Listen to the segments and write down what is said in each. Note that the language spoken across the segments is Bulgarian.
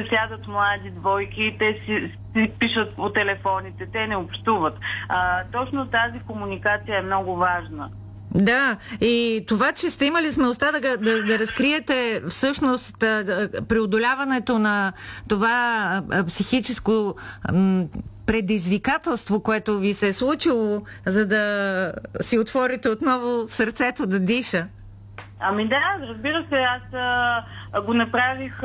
сядат млади двойки и те си пишат по телефоните, те не общуват. Точно тази комуникация е много важна. Да, и това, че сте имали смелостта да разкриете всъщност преодоляването на това психическо предизвикателство, което ви се е случило, за да си отворите отново сърцето да диша. Ами да, разбира се, аз го направих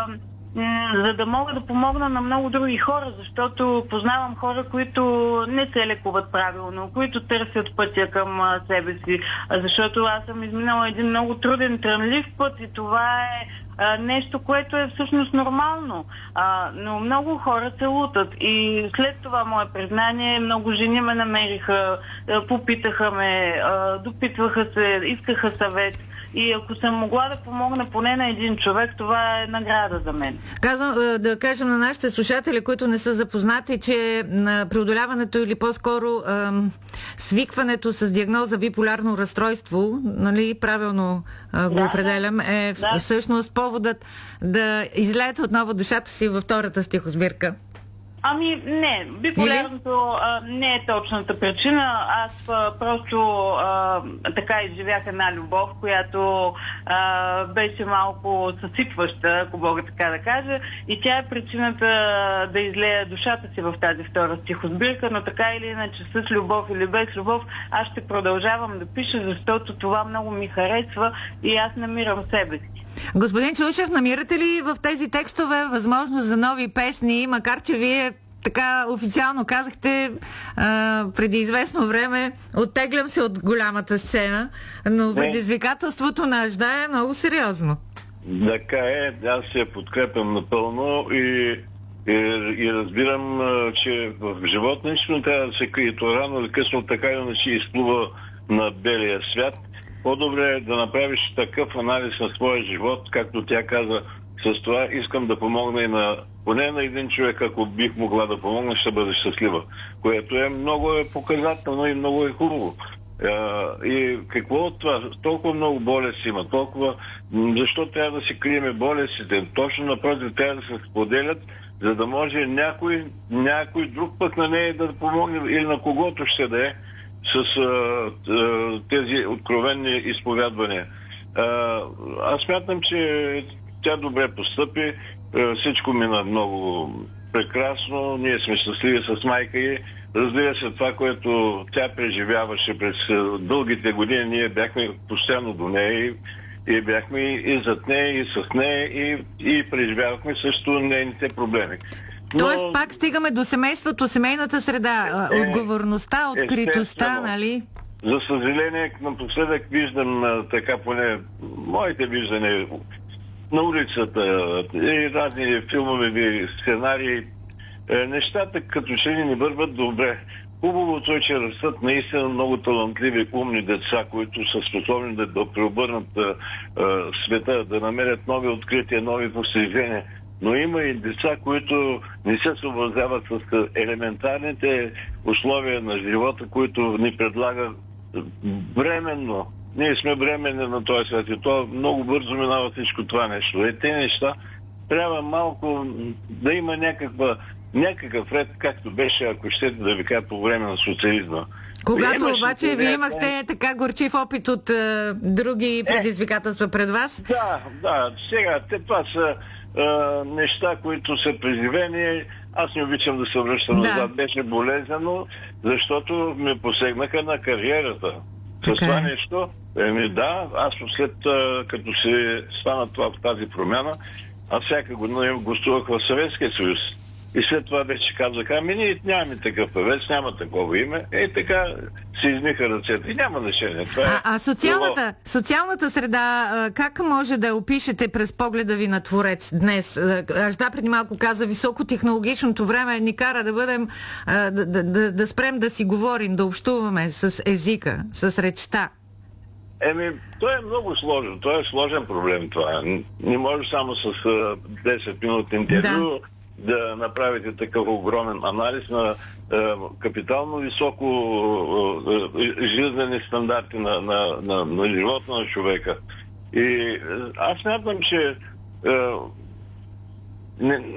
за да мога да помогна на много други хора, защото познавам хора, които не се лекуват правилно, които търсят пътя към себе си, защото аз съм изминала един много труден, трънлив път и това е нещо, което е всъщност нормално. Но много хора се лутат и след това мое признание много жени ме намериха, попитаха ме, допитваха се, искаха съвет. И ако съм могла да помогна поне на един човек, това е награда за мен. Казвам, да кажем на нашите слушатели, които не са запознати, че на преодоляването или по-скоро свикването с диагноза биполярно разстройство, нали, правилно го определям, е всъщност поводът да излеете отново душата си във втората стихосбирка. Ами не, биполярното не е точната причина. Аз просто така изживях една любов, която беше малко съсипваща, ако мога така да кажа. И тя е причината да излея душата си в тази втора стихосбирка, но така или иначе с любов или без любов аз ще продължавам да пиша, защото това много ми харесва и аз намирам себе си. Господин Чаушев, намирате ли в тези текстове възможност за нови песни, макар че вие така официално казахте преди известно време, оттеглям се от голямата сцена, но предизвикателството на Ажда е много сериозно. Така е, аз се подкрепям напълно и разбирам, че в живота нищо не трябва да се крие. То рано или късно така иначе изплува на белия свят. По-добре е да направиш такъв анализ на своя живот, както тя каза. С това искам да помогна и поне на един човек, ако бих могла да помогна, ще бъде щастлива. Което е много показателно и много е хубаво. И какво от това? Толкова много болести има, защо трябва да си криеме болестите? Точно напротив, трябва да се споделят, за да може някой друг пък на нея да помогне или на когото ще да е с тези откровенни изповядвания. Аз смятам, че тя добре постъпи, всичко мина много прекрасно, ние сме щастливи с майка ѝ. Разбира се, това, което тя преживяваше през дългите години, ние бяхме постоянно до нея и бяхме и зад нея, и с нея, и преживявахме също нейните проблеми. Тоест пак стигаме до семейството, семейната среда, отговорността, откритостта, нали? За съжаление, напоследък виждам така, поне моите виждания на улицата и разни филмови сценарии, нещата като че ли не върват добре. Хубавото е, че растат наистина много талантливи, умни деца, които са способни да преобърнат света, да намерят нови открития, нови постижения. Но има и деца, които не се съобразяват с елементарните условия на живота, които ни предлага временно. Ние сме временни на този свят и то много бързо минава всичко това нещо. Те неща трябва малко да има някакъв ред, както беше, ако щете да ви кажа, по време на социализма. Когато обаче вие имахте така горчив опит от други предизвикателства пред вас? Да. Сега, това са неща, които са преживени. Аз не обичам да се връщам назад. Беше болезнено, защото ме посегнаха на кариерата. С това нещо, аз след като се стана това в тази промяна, аз всяка година гостувах в Съветския съюз. И след това вече казаха, ние нямаме такъв певец, няма такова име. Така се измиха ръцете. И няма значение. Социалната среда, как може да опишете през погледа ви на творец днес? Ажда преди малко каза, високотехнологичното време ни кара да бъдем, да спрем да си говорим, да общуваме с езика, с речта. То е много сложно. То е сложен проблем това. Не може само с 10 минути интервю да направите такъв огромен анализ на капитално високо жизнени стандарти на живота на човека. И аз смятам, че